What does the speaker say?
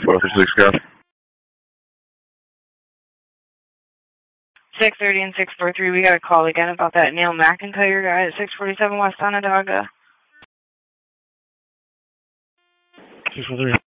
436 go. 630 and 643, we got a call again about that Neil McIntyre guy at 647 West Onondaga. 643.